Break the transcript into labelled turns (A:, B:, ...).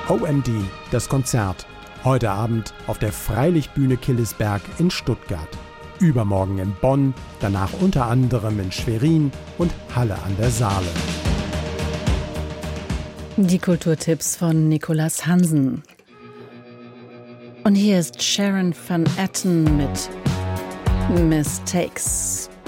A: OMD, das Konzert. Heute Abend auf der Freilichtbühne Killesberg in Stuttgart. Übermorgen in Bonn, danach unter anderem in Schwerin und Halle an der Saale.
B: Die Kulturtipps von Nicolas Hansen. Und hier ist Sharon Van Etten mit Mistakes.